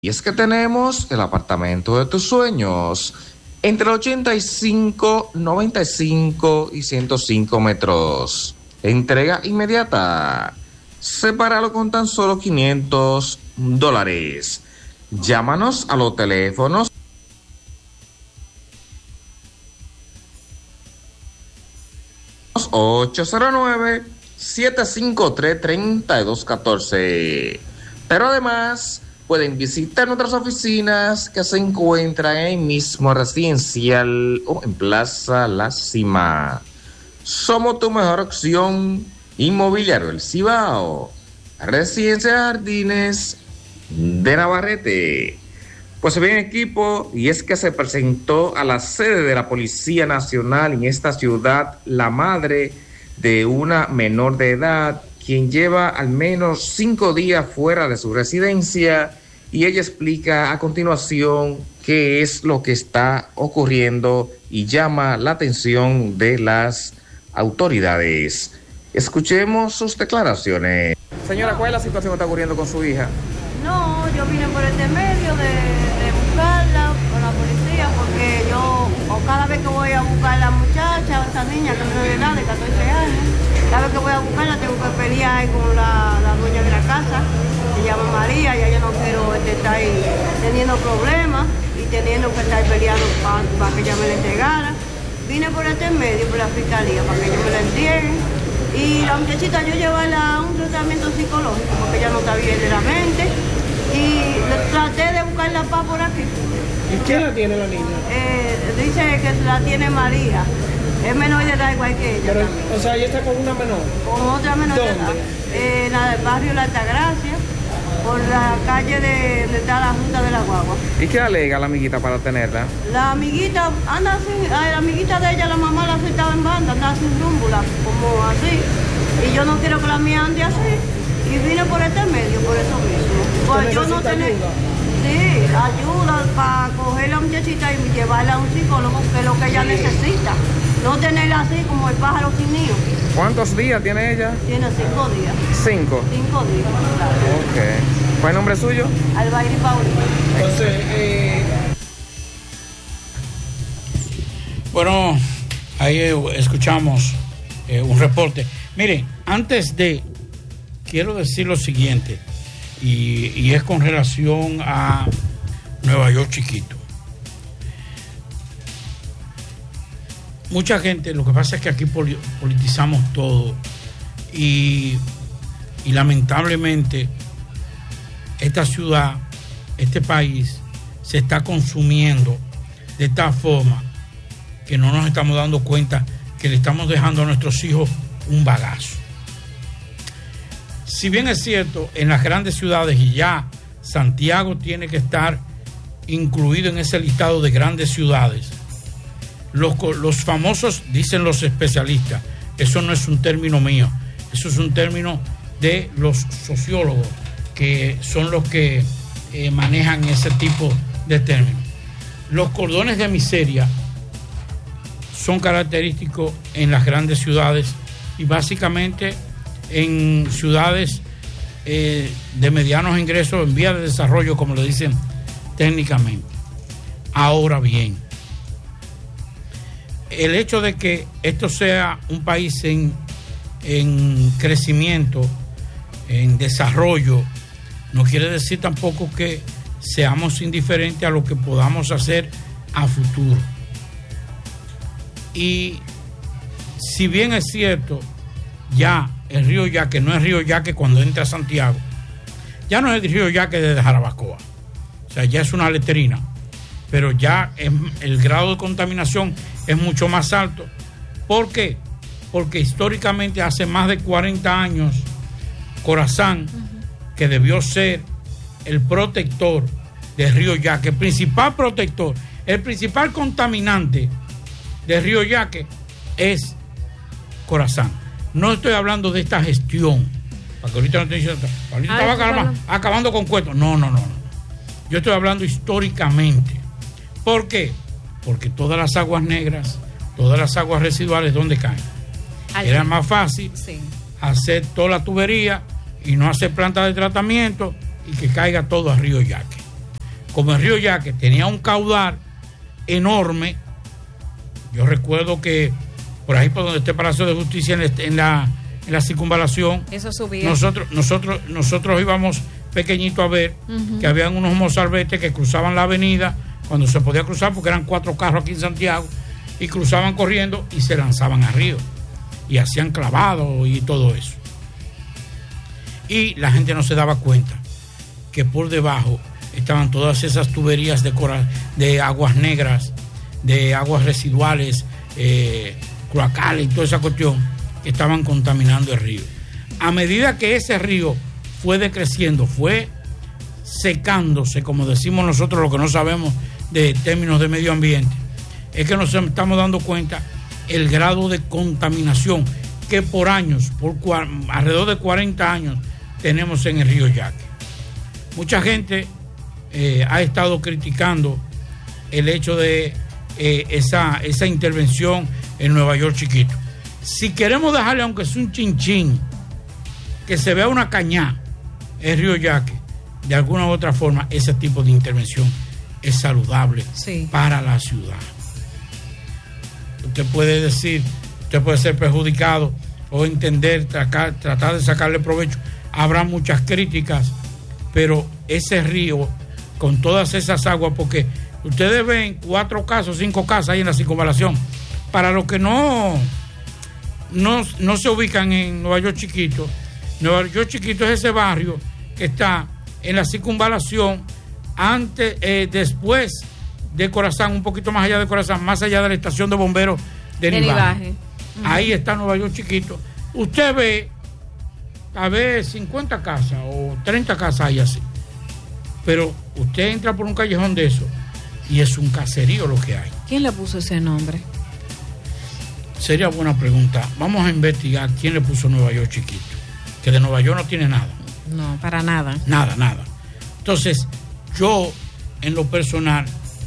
Y es que tenemos el apartamento de tus sueños, entre 85, 95 y 105 metros. Entrega inmediata. Sepáralo con tan solo $500. Llámanos a los teléfonos 809-753-3214. Pero además pueden visitar nuestras oficinas que se encuentran en el mismo residencial o en Plaza La Cima. Somos tu mejor opción. Inmobiliario El Cibao, Residencia Jardines de Navarrete. Pues bien, equipo, y es que se presentó a la sede de la Policía Nacional en esta ciudad la madre de una menor de edad, quien lleva al menos 5 días fuera de su residencia, y ella explica a continuación qué es lo que está ocurriendo y llama la atención de las autoridades. Escuchemos sus declaraciones. Señora, ¿cuál es la situación que está ocurriendo con su hija? No, yo vine por este medio de buscarla con la policía, porque cada vez que voy a buscar a la muchacha, a esta niña que no es de edad, de 14 años, cada vez que voy a buscarla tengo que pelear con la dueña de la casa, se llama María, y yo no quiero estar ahí teniendo problemas y teniendo que estar peleando para que ella me la entregara. Vine por este medio, por la fiscalía, para que ellos me la entreguen. Y la muchachita yo llevarla a un tratamiento psicológico porque ella no está bien de la mente, y traté de buscar la paz por aquí. ¿Y quién la tiene la niña? Dice que la tiene María, es menor de edad igual que ella. Pero, también. o sea, ella está con una menor. Con otra menor de edad. En el barrio La Altagracia, por la calle donde está la Junta de la Guagua. ¿Y qué alega la amiguita para tenerla? La amiguita anda así, la amiguita de ella, la mamá la aceptaba en banda, anda sin rúmbula, como así. Y yo no quiero que la mía ande así. Y vine por este medio, por eso mismo. Pues yo no tenía. Sí, ayuda para coger la muchachita y llevarla a un psicólogo, que es lo que ella necesita. No tenerla así como el pájaro sin nido. ¿Cuántos días tiene ella? Tiene 5 días. 5. 5 días, claro. Ok. ¿Cuál es el nombre suyo? Albairi Paulino. Entonces, bueno, ahí escuchamos un reporte. Miren, quiero decir lo siguiente, y es con relación a Nueva York chiquito. Mucha gente, lo que pasa es que aquí politizamos todo, y lamentablemente esta ciudad, este país, se está consumiendo de tal forma que no nos estamos dando cuenta que le estamos dejando a nuestros hijos un bagazo. Si bien es cierto, en las grandes ciudades, y ya Santiago tiene que estar incluido en ese listado de grandes ciudades, los famosos, dicen los especialistas, eso no es un término mío, eso es un término de los sociólogos, que son los que manejan ese tipo de términos. Los cordones de miseria son característicos en las grandes ciudades, y básicamente en ciudades de medianos ingresos, en vías de desarrollo, como lo dicen técnicamente. Ahora bien, el hecho de que esto sea un país en crecimiento, en desarrollo, no quiere decir tampoco que seamos indiferentes a lo que podamos hacer a futuro. Y si bien es cierto, ya el río Yaque no es río Yaque cuando entra a Santiago, ya no es el río Yaque desde Jarabacoa, o sea, ya es una letrina, pero ya el grado de contaminación es mucho más alto. ¿Por qué? Porque históricamente hace más de 40 años Corazán, que debió ser el protector del río Yaque, el principal protector, el principal contaminante del río Yaque es Corazán. No estoy hablando de esta gestión, porque ahorita no estoy diciendo, ahorita va acabando con cuentos. No. Yo estoy hablando históricamente. ¿Por qué? Porque todas las aguas negras, todas las aguas residuales, ¿dónde caen? Era más fácil hacer toda la tubería y no hacer plantas de tratamiento y que caiga todo a río Yaque. como el río Yaque tenía un caudal enorme, yo recuerdo que por ahí por donde está el Palacio de Justicia en la circunvalación, eso subía. Nosotros íbamos pequeñito a ver que habían unos mozalbetes que cruzaban la avenida cuando se podía cruzar, porque eran 4 carros aquí en Santiago, y cruzaban corriendo y se lanzaban al río y hacían clavados y todo eso. Y la gente no se daba cuenta que por debajo estaban todas esas tuberías de aguas negras, de aguas residuales, cloacales y toda esa cuestión, que estaban contaminando el río. A medida que ese río fue decreciendo, fue secándose, como decimos nosotros, lo que no sabemos de términos de medio ambiente, es que nos estamos dando cuenta el grado de contaminación que por años, alrededor de 40 años, tenemos en el río Yaque. Mucha gente ha estado criticando el hecho de esa intervención en Nueva York chiquito. Si queremos dejarle, aunque sea un chinchín, que se vea una cañá, el río Yaque, de alguna u otra forma, ese tipo de intervención es saludable para la ciudad. Usted puede decir, usted puede ser perjudicado o entender, tratar de sacarle provecho. Habrá muchas críticas, pero ese río, con todas esas aguas, porque ustedes ven 4 casas, 5 casas ahí en la circunvalación. Para los que no se ubican en Nueva York chiquito, Nueva York chiquito es ese barrio que está en la circunvalación, después de Corazán, un poquito más allá de Corazán, más allá de la estación de bomberos de Nivaje. Ahí está Nueva York chiquito. Usted ve, a ver, 50 casas o 30 casas ahí así. Pero usted entra por un callejón de eso y es un caserío lo que hay. ¿Quién le puso ese nombre? Sería buena pregunta. Vamos a investigar quién le puso Nueva York chiquito. Que de Nueva York no tiene nada. No, para nada. Nada. Entonces, yo, en lo personal,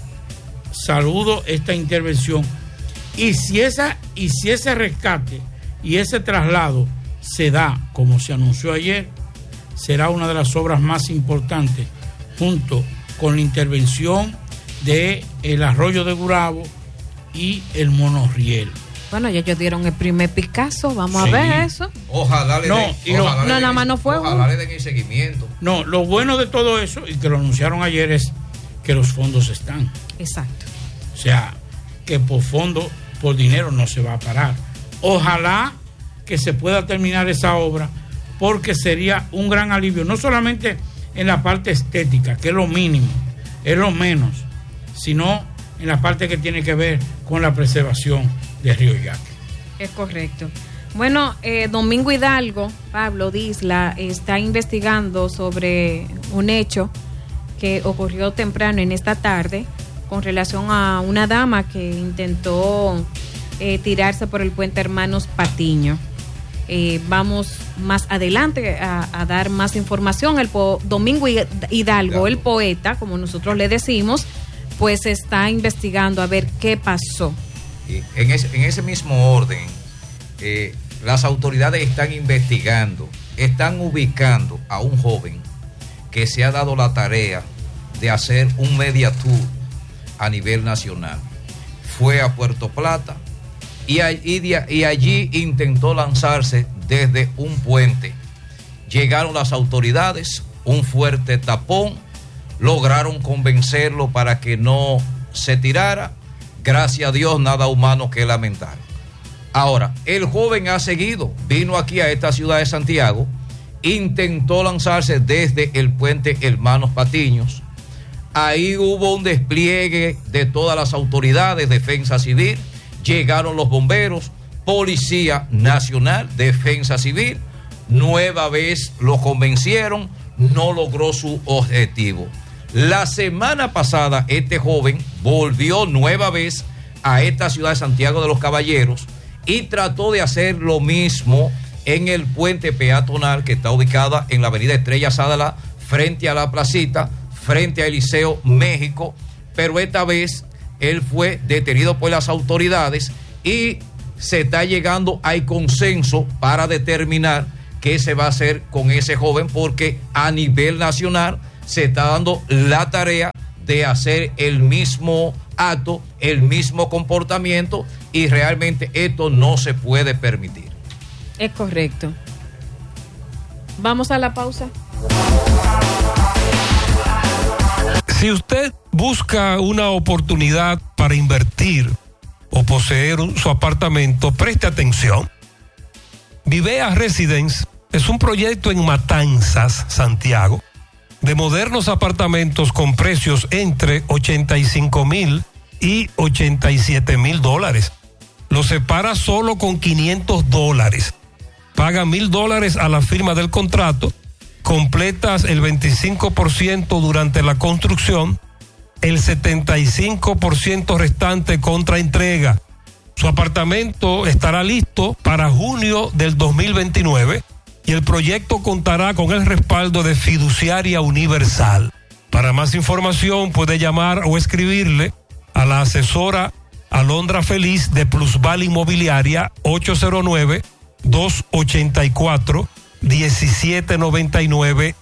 saludo esta intervención. Y si ese rescate y ese traslado se da como se anunció ayer, será una de las obras más importantes, junto con la intervención del arroyo de Gurabo y el monorriel. Bueno, ya ellos dieron el primer Picasso, vamos a ver eso. Ojalá le den el seguimiento. No, lo bueno de todo eso, y que lo anunciaron ayer, es que los fondos están. Exacto. O sea, que por dinero no se va a parar. Ojalá que se pueda terminar esa obra, porque sería un gran alivio, no solamente en la parte estética, que es lo mínimo, es lo menos, sino en la parte que tiene que ver con la preservación del río Yaque. Es correcto. Bueno, Domingo Hidalgo, Pablo Disla, está investigando sobre un hecho que ocurrió temprano en esta tarde con relación a una dama que intentó tirarse por el puente Hermanos Patiño. Vamos más adelante a dar más información. Domingo Hidalgo, el poeta, como nosotros le decimos, pues está investigando a ver qué pasó. En ese mismo orden, las autoridades están investigando, están ubicando a un joven que se ha dado la tarea de hacer un media tour a nivel nacional. Fue a Puerto Plata y allí intentó lanzarse desde un puente. Llegaron las autoridades, un fuerte tapón, lograron convencerlo para que no se tirara. Gracias a Dios, nada humano que lamentar. Ahora, el joven ha seguido, vino aquí a esta ciudad de Santiago, intentó lanzarse desde el puente Hermanos Patiños. Ahí hubo un despliegue de todas las autoridades, Defensa Civil, llegaron los bomberos, Policía Nacional, Defensa Civil, nueva vez lo convencieron, no logró su objetivo. La semana pasada este joven volvió nueva vez a esta ciudad de Santiago de los Caballeros y trató de hacer lo mismo en el puente peatonal que está ubicada en la avenida Estrella Sadala, frente a la placita, frente al Liceo México, pero esta vez él fue detenido por las autoridades y se está llegando al consenso para determinar qué se va a hacer con ese joven, porque a nivel nacional se está dando la tarea de hacer el mismo acto, el mismo comportamiento, y realmente esto no se puede permitir. Es correcto. Vamos a la pausa. Si usted busca una oportunidad para invertir o poseer su apartamento, preste atención. Vivea Residence es un proyecto en Matanzas, Santiago, de modernos apartamentos con precios entre $85,000 y $87,000. Lo separa solo con $500. Paga $1,000 a la firma del contrato, completas el 25% durante la construcción, el 75% restante contra entrega. Su apartamento estará listo para junio del 2029 y el proyecto contará con el respaldo de Fiduciaria Universal. Para más información puede llamar o escribirle a la asesora Alondra Feliz de Plusval Inmobiliaria 809-284-1799,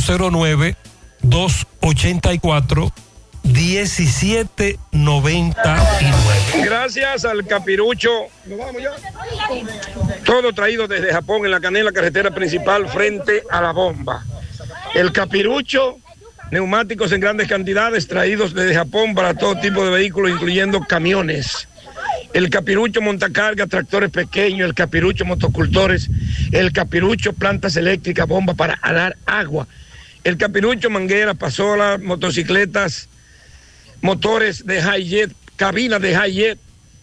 809-284-1799. Gracias al Capirucho. Nos vamos ya. Todo traído desde Japón en la Canela, carretera principal frente a la bomba. El Capirucho, neumáticos en grandes cantidades traídos desde Japón para todo tipo de vehículos, incluyendo camiones. El Capirucho montacarga, tractores pequeños, el Capirucho motocultores, el Capirucho plantas eléctricas, bomba para alar agua, el Capirucho mangueras, pasolas, motocicletas, motores de Hi-Jet, cabinas de Hi-Jet,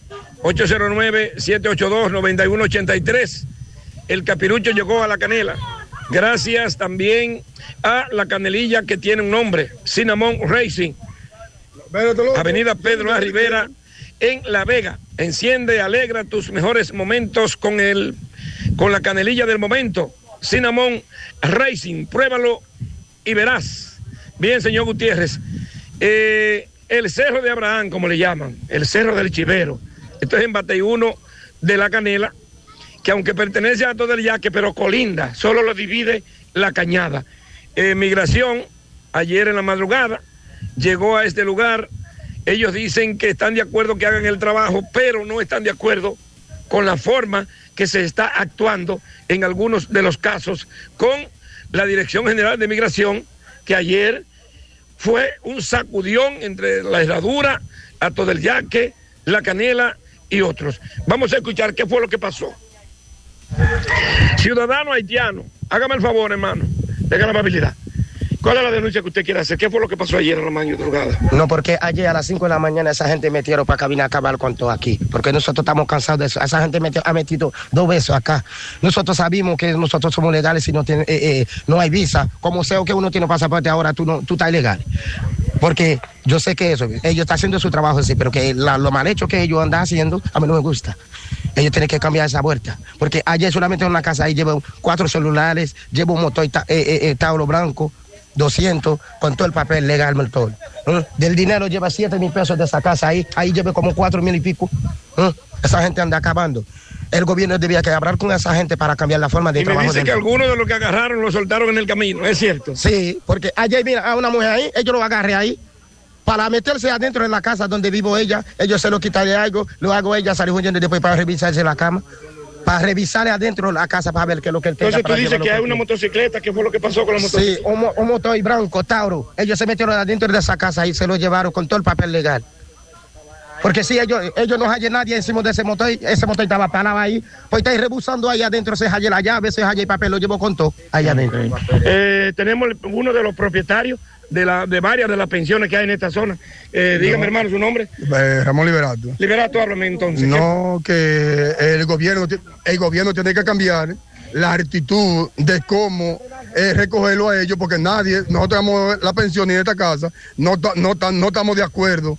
809-782-9183. El Capirucho llegó a la Canela. Gracias también a la canelilla que tiene un nombre, Cinnamon Racing, Avenida Pedro A. Rivera, en La Vega. Enciende, alegra tus mejores momentos con la canelilla del momento, Cinnamon Racing. Pruébalo y verás. Bien, señor Gutiérrez. El Cerro de Abraham, como le llaman, el Cerro del Chivero. Esto es en Bateyuno de la Canela, que aunque pertenece a todo el Yaque, pero colinda, solo lo divide la Cañada. Migración, ayer en la madrugada, llegó a este lugar. Ellos dicen que están de acuerdo que hagan el trabajo, pero no están de acuerdo con la forma que se está actuando en algunos de los casos con la Dirección General de Migración, que ayer fue un sacudión entre la Herradura, Hato del Yaque, La Canela y otros. Vamos a escuchar qué fue lo que pasó. Ciudadano haitiano, hágame el favor, hermano, tenga la amabilidad. ¿Cuál es la denuncia que usted quiere hacer? ¿Qué fue lo que pasó ayer en la madrugada? No, porque ayer a las 5 de la mañana esa gente metieron para cabina a acabar con todo aquí. Porque nosotros estamos cansados de eso. Esa gente ha metido 2 veces acá. Nosotros sabemos que nosotros somos legales y no hay visa. Como sea que uno tiene pasaporte ahora, tú estás ilegal. Porque yo sé que eso, ellos están haciendo su trabajo así, pero que lo mal hecho que ellos andan haciendo, a mí no me gusta. Ellos tienen que cambiar esa vuelta. Porque ayer solamente en una casa ahí llevo 4 celulares, llevo un motor Tauro blanco, 200, con todo el papel legal, todo. Del dinero lleva 7,000 pesos de esa casa ahí lleva como 4,000 y pico. Esa gente anda acabando. El gobierno debía que hablar con esa gente para cambiar la forma de trabajo. Y me dice que algunos de los que agarraron lo soltaron en el camino, ¿es cierto? Sí, porque ayer mira a una mujer ahí, ellos lo agarré ahí, para meterse adentro de la casa donde vivo ella, ellos se lo quitan de algo, lo hago ella, sale huyendo después para revisarse la cama. Para revisar adentro la casa para ver qué es lo que él tenga. Entonces tú dices que hay una motocicleta, ¿qué fue lo que pasó con la motocicleta? Sí, un motor blanco, Tauro. Ellos se metieron adentro de esa casa y se lo llevaron con todo el papel legal. Porque si ellos no hallan nadie encima de ese motor estaba parado ahí, pues está rebusando ahí adentro, se halla la llave, se halla el papel, lo llevó con todo ahí adentro. Tenemos uno de los propietarios de varias de las pensiones que hay en esta zona. Dígame, hermano, su nombre. Ramón Liberato. Liberato, háblame entonces. No, que el gobierno tiene que cambiar la actitud de cómo recogerlo a ellos, porque nosotros tenemos la pensión en esta casa, no estamos de acuerdo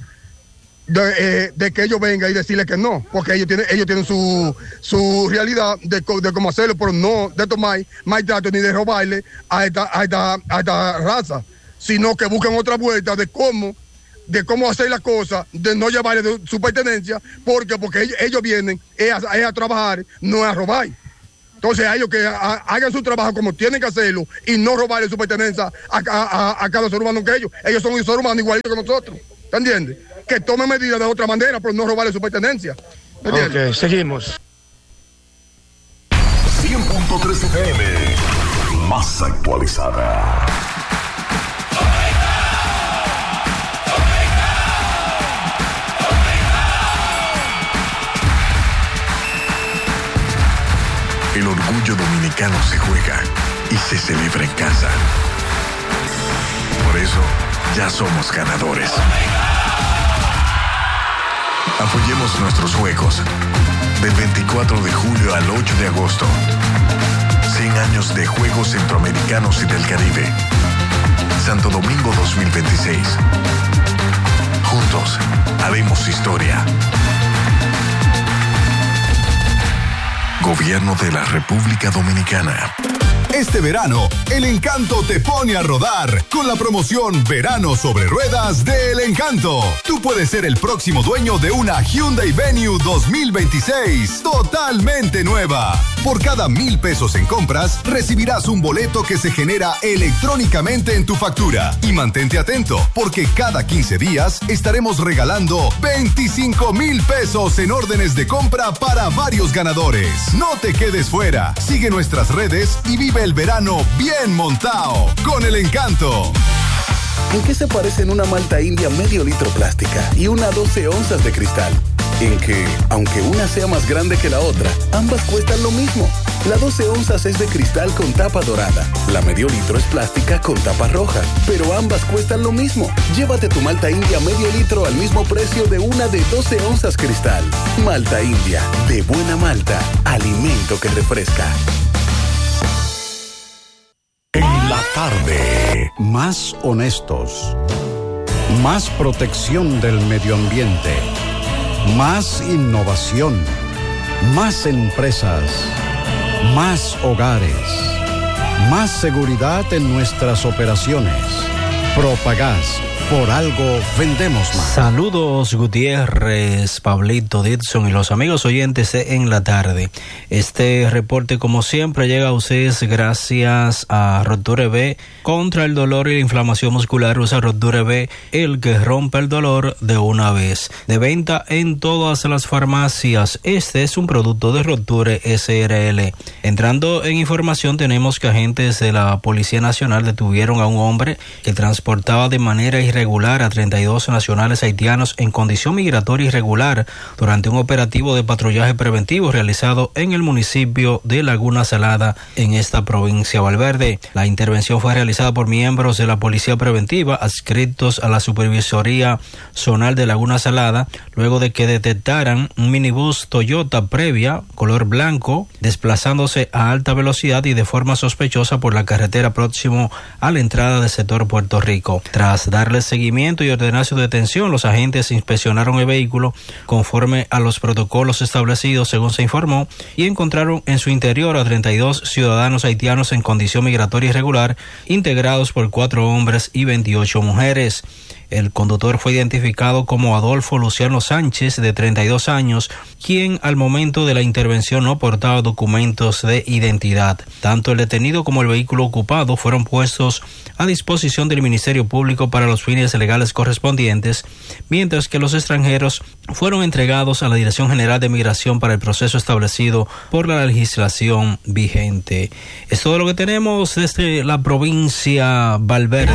de que ellos vengan y decirles que no, porque ellos tienen su realidad de cómo hacerlo, pero no de tomar maltrato ni de robarle a esta raza, sino que busquen otra vuelta de cómo hacer las cosas, de no llevarle de su pertenencia, porque ellos vienen a trabajar, no a robar. Entonces a ellos que hagan su trabajo como tienen que hacerlo y no robarle su pertenencia a cada ser humano que ellos. Ellos son un ser humano igualito que nosotros. ¿Te entiendes? Que tomen medidas de otra manera, pero no robarle su pertenencia. ¿Me entiendes? Ok, seguimos. 100.3 FM, más actualizada. El orgullo dominicano se juega y se celebra en casa. Por eso, ya somos ganadores. Apoyemos nuestros juegos. Del 24 de julio al 8 de agosto. 100 años de Juegos Centroamericanos y del Caribe. Santo Domingo 2026. Juntos, haremos historia. Gobierno de la República Dominicana. Este verano, El Encanto te pone a rodar con la promoción Verano sobre Ruedas de El Encanto. Tú puedes ser el próximo dueño de una Hyundai Venue 2026, totalmente nueva. Por cada 1,000 pesos en compras, recibirás un boleto que se genera electrónicamente en tu factura. Y mantente atento, porque cada 15 días estaremos regalando 25,000 pesos en órdenes de compra para varios ganadores. No te quedes fuera. Sigue nuestras redes y vive el verano bien montado con El Encanto. ¿En qué se parecen una malta india medio litro plástica y una 12 onzas de cristal? En que, aunque una sea más grande que la otra, ambas cuestan lo mismo. La 12 onzas es de cristal con tapa dorada. La medio litro es plástica con tapa roja. Pero ambas cuestan lo mismo. Llévate tu malta india medio litro al mismo precio de una de 12 onzas cristal. Malta india, de buena malta, alimento que refresca. En la tarde, más honestos, más protección del medio ambiente, más innovación, más empresas, más hogares, más seguridad en nuestras operaciones. Propagás, por algo vendemos más. Saludos Gutiérrez, Pablito, Dixon y los amigos oyentes de En la Tarde. Este reporte, como siempre, llega a ustedes gracias a Roture B. Contra el dolor y la inflamación muscular, usa Roture B, el que rompe el dolor de una vez. De venta en todas las farmacias. Este es un producto de Roture SRL. Entrando en información, tenemos que agentes de la Policía Nacional detuvieron a un hombre que transportaba de manera irregular a 32 nacionales haitianos en condición migratoria irregular durante un operativo de patrullaje preventivo realizado en el municipio de Laguna Salada en esta provincia Valverde. La intervención fue realizada por miembros de la Policía Preventiva adscritos a la Supervisoría Zonal de Laguna Salada luego de que detectaran un minibús Toyota Previa color blanco desplazándose a alta velocidad y de forma sospechosa por la carretera próximo a la entrada del sector Puerto Rico. Tras darle seguimiento y ordenar su detención, los agentes inspeccionaron el vehículo conforme a los protocolos establecidos, según se informó, y encontraron en su interior a 32 ciudadanos haitianos en condición migratoria irregular, integrados por 4 hombres y 28 mujeres. El conductor fue identificado como Adolfo Luciano Sánchez, de 32 años, quien al momento de la intervención no portaba documentos de identidad. Tanto el detenido como el vehículo ocupado fueron puestos a disposición del Ministerio Público para los fines legales correspondientes, mientras que los extranjeros fueron entregados a la Dirección General de Migración para el proceso establecido por la legislación vigente. Es todo lo que tenemos desde la provincia Valverde.